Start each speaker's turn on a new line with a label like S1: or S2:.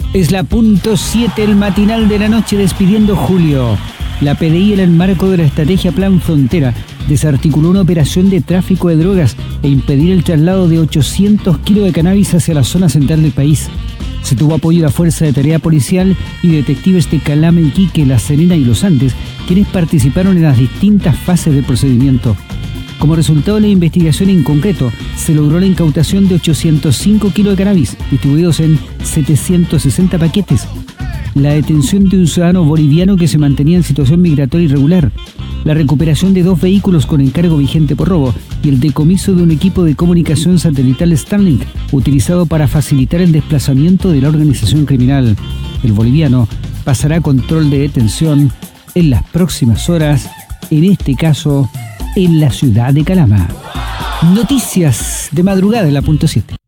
S1: Es la .7, el matinal de la noche, despidiendo julio. La PDI, en el marco de la estrategia Plan Frontera, desarticuló una operación de tráfico de drogas e impedir el traslado de 800 kilos de cannabis hacia la zona central del país. Se tuvo apoyo de la Fuerza de Tarea Policial y detectives de Calama, Iquique, La Serena y Los Andes, quienes participaron en las distintas fases del procedimiento. Como resultado de la investigación en concreto, se logró la incautación de 805 kilos de cannabis, distribuidos en 760 paquetes, la detención de un ciudadano boliviano que se mantenía en situación migratoria irregular, la recuperación de 2 vehículos con encargo vigente por robo y el decomiso de un equipo de comunicación satelital Starlink, utilizado para facilitar el desplazamiento de la organización criminal. El boliviano pasará a control de detención en las próximas horas, en este caso en la ciudad de Calama. Noticias de madrugada en la .7.